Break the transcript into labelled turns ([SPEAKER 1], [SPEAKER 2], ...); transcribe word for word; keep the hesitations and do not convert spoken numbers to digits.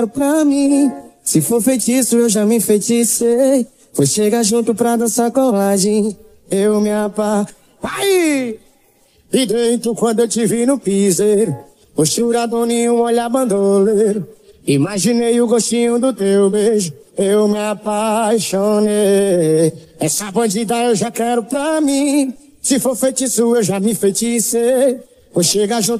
[SPEAKER 1] pra mim. Se for feitiço, eu já me enfeiticei. Vou chegar junto pra dançar colagem. Eu me apa... Vai! E deito quando eu te vi no piseiro. Postura doninho, olhar bandoleiro. Imaginei o gostinho do teu beijo. Eu me apaixonei. Essa bandida eu já quero pra mim. Se for feitiço, eu já me enfeiticei. Vou chegar junto